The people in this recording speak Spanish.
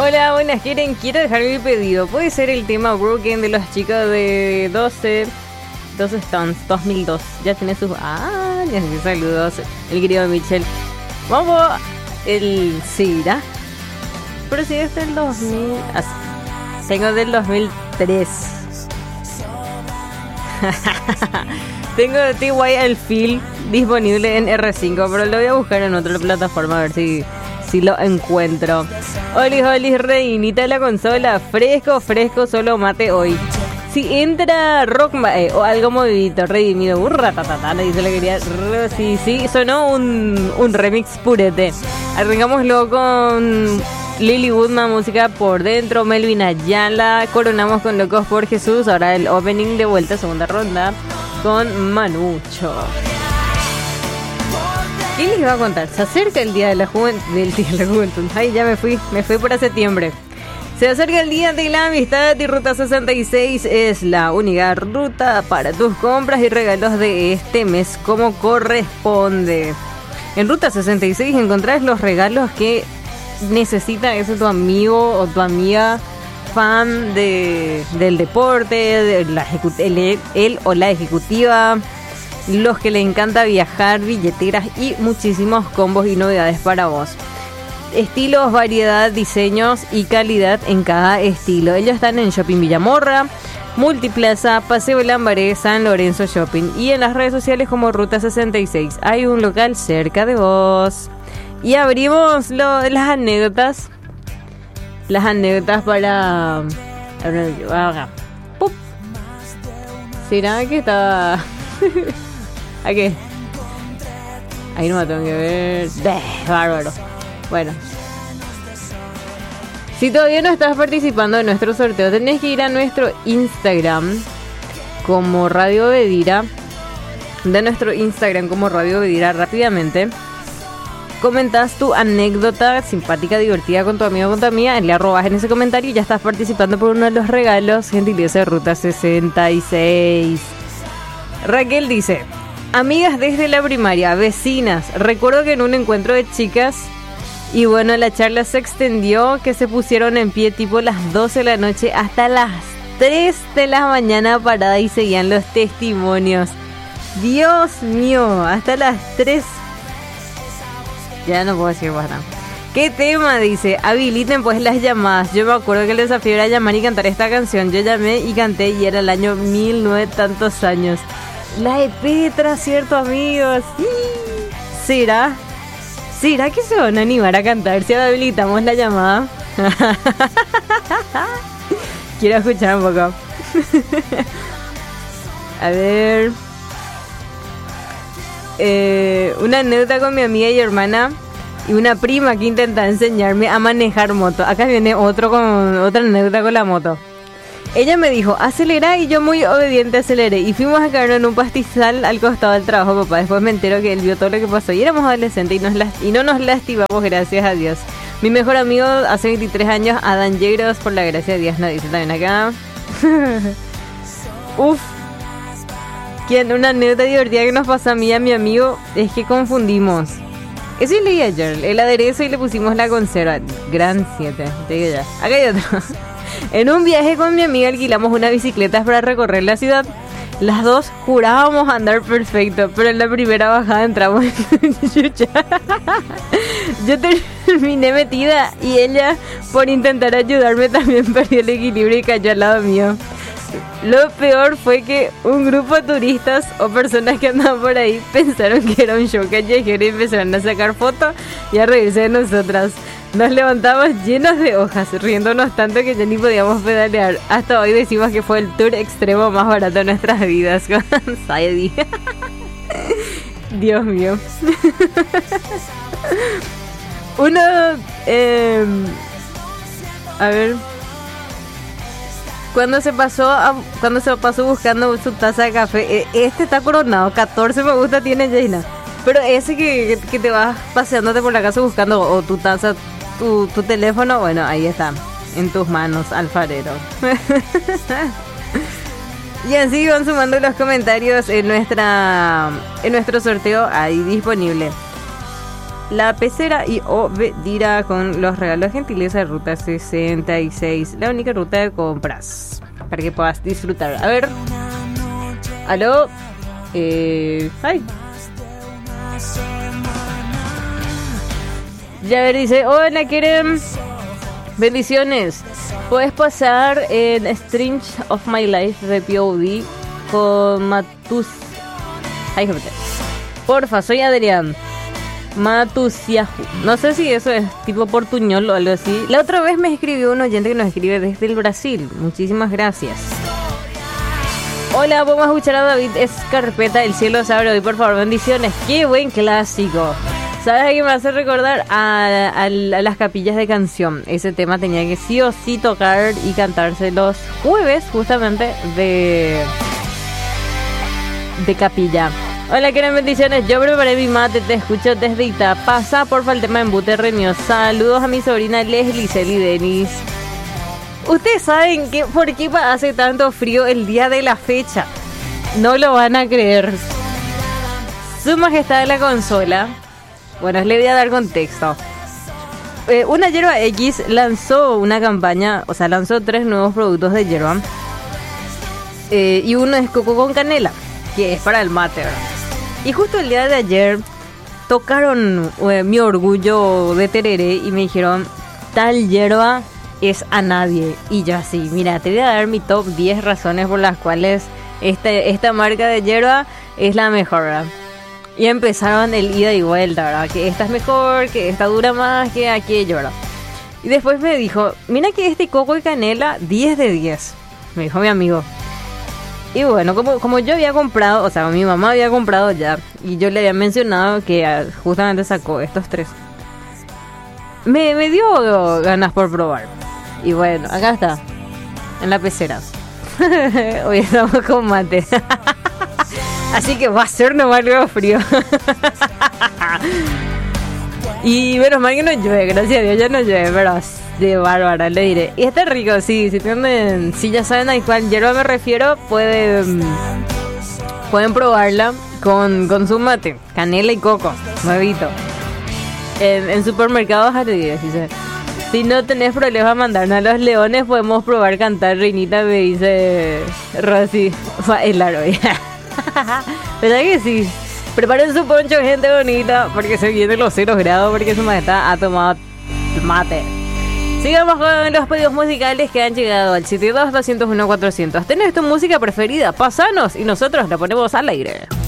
Hola, buenas, quiero dejar mi pedido. Puede ser el tema Broken de los chicos de 12 Stones, 2002. Ya tiene sus... Ah, ya sé, saludos, el querido Michel. Vamos, el Sira. Pero si es del 2000... tengo del 2003. Tengo TY el Feel disponible en R5, pero lo voy a buscar en otra plataforma a ver si lo encuentro. Oli, reinita la consola. Fresco, solo mate hoy. Si entra rock o algo movidito, redimido, burra, dice la quería. Sí, sonó un remix purete. Arrancámoslo con Lily Woodman, música por dentro. Melvin Ayala, coronamos con Locos por Jesús. Ahora el opening de vuelta, segunda ronda, con Manucho. ¿Qué les iba a contar? Se acerca el día de la juventud. Ay, ya me fui para septiembre. Se acerca el día de la amistad y Ruta 66 es la única ruta para tus compras y regalos de este mes como corresponde. En Ruta 66 encontrás los regalos que necesita ese tu amigo o tu amiga fan del deporte, de él o la ejecutiva, los que le encanta viajar, billeteras y muchísimos combos y novedades para vos. Estilos, variedad, diseños y calidad en cada estilo. Ellos están en Shopping Villamorra, Multiplaza, Paseo Lambaré, San Lorenzo Shopping y en las redes sociales como Ruta 66. Hay un local cerca de vos. Y abrimos las anécdotas. Las anécdotas para... ¡Pup! ¿Será que está...? ¿A qué? Ahí no me tengo que ver. Bárbaro. Bueno. Si todavía no estás participando en nuestro sorteo, tenés que ir a nuestro Instagram como Radio Bedira. De nuestro Instagram como Radio Bedira rápidamente. Comentas tu anécdota simpática, divertida con tu amigo o con tu amiga, le arrobas en ese comentario y ya estás participando por uno de los regalos gentileza de Ruta 66. Raquel dice: amigas desde la primaria, vecinas, recuerdo que en un encuentro de chicas y bueno, la charla se extendió, que se pusieron en pie tipo las 12 de la noche hasta las 3 de la mañana parada y seguían los testimonios. Dios mío, hasta las 3. Ya no puedo decir más nada. ¿Qué tema? Dice, habiliten pues las llamadas. Yo me acuerdo que el desafío era llamar y cantar esta canción. Yo llamé y canté y era el año 1900 tantos años. La de Petra, ¿cierto, amigos? ¿Será que se van a animar a cantar si habilitamos la llamada? Quiero escuchar un poco. A ver... una anécdota con mi amiga y hermana y una prima que intenta enseñarme a manejar moto. Acá viene otra anécdota con la moto. Ella me dijo, acelera, y yo muy obediente aceleré y fuimos a caer en un pastizal al costado del trabajo, papá. Después me entero que él vio todo lo que pasó y éramos adolescentes y no nos lastimamos, gracias a Dios. Mi mejor amigo hace 23 años, Adán Yegros, por la gracia de Dios, nos dice también acá. Uf. Una anécdota divertida que nos pasó a mí y a mi amigo es que confundimos. Eso leí ayer, el aderezo y le pusimos la conserva. Gran 7, te digo ya. Acá hay otro. En un viaje con mi amiga alquilamos unas bicicletas para recorrer la ciudad. Las dos jurábamos andar perfecto, pero en la primera bajada entramos en chucha. Yo terminé metida y ella, por intentar ayudarme, también perdió el equilibrio y cayó al lado mío. Lo peor fue que un grupo de turistas o personas que andaban por ahí pensaron que era un show callejero y empezaron a sacar fotos y a reírse de nosotras. Nos levantamos llenos de hojas, riéndonos tanto que ya ni podíamos pedalear. Hasta hoy decimos que fue el tour extremo más barato de nuestras vidas con Saedi. Dios mío. Uno... a ver... Cuando se pasó buscando su taza de café, este está coronado, 14 me gusta tiene Jaina. Pero ese que te vas paseándote por la casa buscando o tu taza, tu teléfono, bueno, ahí está, en tus manos, alfarero. Y así van sumando los comentarios en nuestro sorteo ahí disponible. La Pecera y Obedira con los regalos gentileza de Ruta 66, la única ruta de compras para que puedas disfrutar. A ver, aló, ay, ya ver, dice, hola Kerem, bendiciones. Puedes pasar en Strange of My Life de POD con Matus. Ay, porfa, soy Adrián Matusiaju. No sé si eso es tipo portuñol o algo así. La otra vez me escribió un oyente que nos escribe desde el Brasil. Muchísimas gracias. Hola, vamos a escuchar a David Escarpeta, El cielo se abre hoy, por favor, bendiciones. Qué buen clásico. ¿Sabes a qué me hace recordar? A las capillas de canción. Ese tema tenía que sí o sí tocar y cantarse los jueves justamente de capilla. Hola, ¿quieren bendiciones? Yo preparé mi mate, te escucho desde Ita. Pasa porfa el tema embute reño. Saludos a mi sobrina Leslie, Celi, Denis. Ustedes saben que por qué hace tanto frío el día de la fecha. No lo van a creer. Su Majestad de la Consola. Bueno, les voy a dar contexto. Una Yerba X lanzó una campaña, o sea, lanzó 3 nuevos productos de yerba. Y uno es coco con canela, que es para el mate, ¿verdad? Y justo el día de ayer tocaron mi orgullo de tereré y me dijeron, tal yerba es a nadie. Y yo así, mira, te voy a dar mi top 10 razones por las cuales esta marca de yerba es la mejor, ¿verdad? Y empezaron el ida y vuelta, ¿verdad? Que esta es mejor, que esta dura más, que aquello, ¿verdad? Y después me dijo, mira que este coco y canela, 10 de 10. Me dijo mi amigo. Y bueno, como yo había comprado, o sea, mi mamá había comprado ya, y yo le había mencionado que justamente sacó estos 3. Me dio ganas por probar. Y bueno, acá está, en la pecera. Hoy estamos con mate. Así que va a ser nomás luego frío. Y menos mal que no llueve, gracias a Dios ya no llueve, pero de bárbara, le diré. Y está rico, sí, si ya saben a cuál hierba me refiero, pueden probarla con su mate, canela y coco, nuevito. En supermercados Jardines, dice. Si no tenés problema mandarnos a los leones, podemos probar cantar Reinita, me dice Rosy. El aro, ¿verdad que sí? Preparen su poncho, gente bonita, porque se vienen los 0 grados, porque su majestad ha tomado mate. Sigamos con los pedidos musicales que han llegado al 72-201-400. ¿Tenés tu música preferida? Pásanos y nosotros la ponemos al aire.